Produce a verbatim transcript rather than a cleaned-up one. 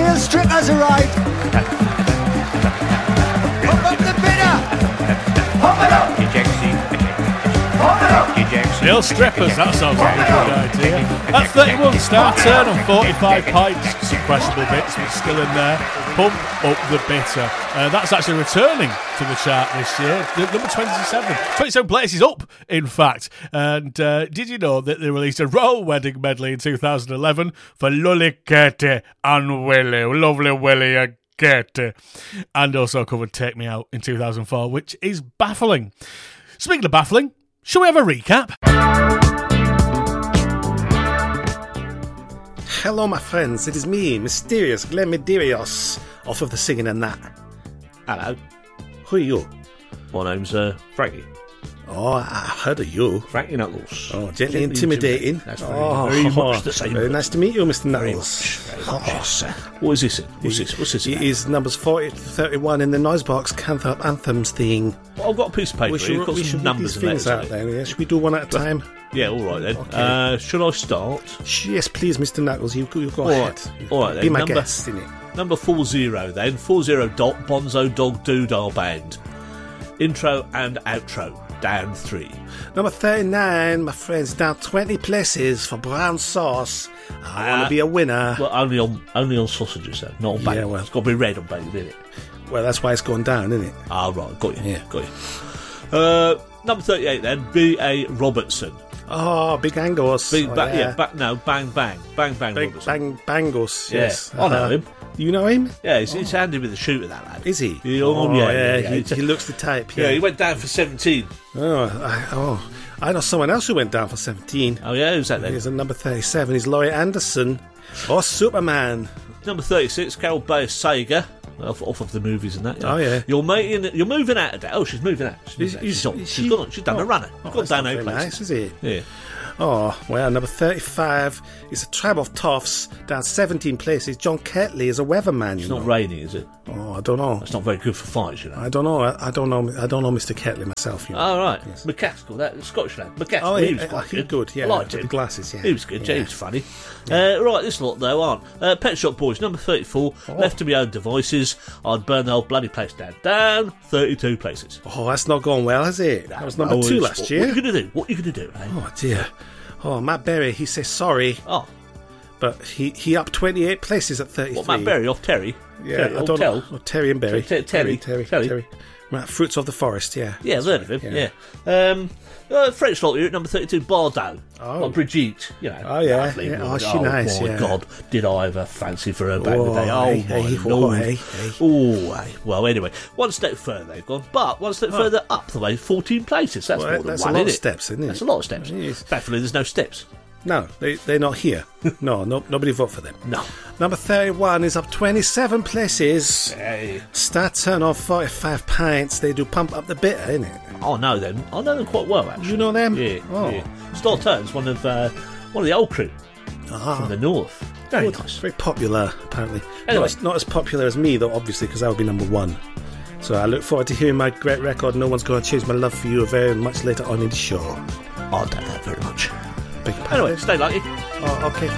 Neil Stricker's arrived. Pump up the bidder. Pump it up. Pump it up. Neil Strippers, that sounds like a good idea. At thirty-one, Star Turn on forty-five pints. Some questionable bits, but still in there. Pump up the bitter. Uh, that's actually returning to the chart this year. The, number twenty-seven. twenty-seven places up, in fact. And uh, did you know that they released a royal wedding medley in two thousand eleven for Lully Katie and Willie? Lovely Willie and Katie. And also covered Take Me Out in two thousand four, which is baffling. Speaking of baffling, shall we have a recap? Hello, my friends. It is me, Mysterious Glenn Medeiros, off of the Singing and That. Hello. Who are you? My name's uh, Frankie. Oh, I heard of you. Frankie Knuckles. Oh, gently, gently intimidating. intimidating. That's very, oh, very oh, much the same. Very nice to meet you, Mister Very Knuckles. much. Very much, yes. What is this? What's this? What's this? It about? is numbers forty to thirty-one in the Noisebox Cantha Anthems thing. Well, I've got a piece of paper We here. should, You've got we some should read numbers these and things letters out in it. then. Yeah, should we do one at a time? Yeah, all right then. Okay. Uh, should I start? Yes, please, Mister Knuckles. You, you go All ahead. right. All right then. Be my Number- guest, innit? Number four zero then. Four zero dot Bonzo Dog Doodah Band. Intro and outro. Down three. Number thirty-nine, my friends, down twenty places for brown sauce. I want Uh, to be a winner. Well, only on only on sausages though, not on bacon. Yeah, well. It's got to be red on bacon, isn't it? Well, that's why it's gone down, isn't it? Ah, right. Got you. Yeah. Got you. Uh, number thirty-eight then. B A Robertson. Oh, big Angus. Big oh, ba- yeah. Ba- no, Bang Bang. Bang Bang Big Robertson. Bang Bangus, Yeah, yes. I know Uh, him. You know him? Yeah, he's, he's handy with the shooter, that lad. Is he? Yeah, oh, yeah, yeah, yeah. He, He's- he looks the type, Yeah, yeah. he went down for seventeen. Oh, I, oh, I know someone else who went down for seventeen. Oh, yeah, who's that then? He's at number thirty-seven. He's Laurie Anderson. Or Superman. Number thirty-six, Carol Bayer Sager. Off, off of the movies and that. Yeah. Oh, yeah. You're making, you're moving out of that. Oh, she's moving out. She's, moving out. Is- she's, on. is she's she- gone. She's done oh, a runner. Oh, Gone that's down not eight very places. nice, is it? Yeah. Oh, well, number thirty-five is a Tribe of Toffs, down seventeen places. John Ketley is a weatherman, you It's know. not raining, is it? Oh, I don't know. That's not very good for fights, you know. I don't know. I, I don't know. I don't know Mister Ketley myself, you know. Oh, right. McCaskill, that Scottish lad. McCaskill, Oh, he he- was uh, quite he good. good, yeah, I liked with him. the glasses, yeah. He was good, yeah, Yeah. he was funny. Uh, right, this lot, though, aren't. Uh, Pet Shop Boys, number thirty-four. Oh. Left to my own devices, I'd burn the whole bloody place down. Down thirty-two places. Oh, that's not going well, has it? That was number Oh, two it's- last what, year. What are you going to do? What are you going to do, eh? Oh, dear. Oh, Matt Berry, he says sorry, Oh, but he, he up twenty-eight places at thirty-three. what, Matt Berry off Terry? Yeah, Terry, I old don't Tell? know. Oh, Terry and Berry. Ter- Ter- Terry. Terry, Terry. Terry. Right, Fruits of the Forest, yeah. Yeah, I've heard of him, Yeah. yeah. Um, uh, French lot here at number thirty-two, Bardot. Oh. Like Brigitte, you know. Oh, yeah, lovely yeah. woman. Oh, she nice, my yeah. God, did I ever fancy for her back in Oh, the day. Oh, hey, my hey, oh, Lord. hey, hey. Oh, hey. Well, anyway, one step further they've gone, but one step further up the way, fourteen places. That's Well, more than that's one, a lot of isn't it? steps, isn't it? That's a lot of steps. It is. Thankfully, there's no steps. No, they, they're not here. No, no, nobody vote for them. No. Number thirty-one is up twenty-seven places. Hey. Start turn off forty-five pints. They do pump up the bitter, innit? I know them. I know them quite well, actually. You know them? Yeah. Oh. yeah. Star Turns, one of uh, one of the old crew Ah. from the north. Very Good. nice. Very popular, apparently. Anyway. Not, as, not as popular as me, though, obviously, because I would be number one. So I look forward to hearing my great record, No One's Gonna Change My Love for You, very much later on in the show. I don't know very much. Beg your pardon? Anyway, stay lucky. Oh, okay,